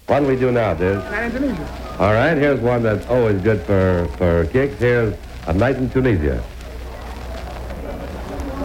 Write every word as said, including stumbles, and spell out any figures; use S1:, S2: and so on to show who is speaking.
S1: What do we do now, Diz?
S2: Night in Tunisia.
S1: All right, here's one that's always good for, for kicks. Here's A Night in Tunisia.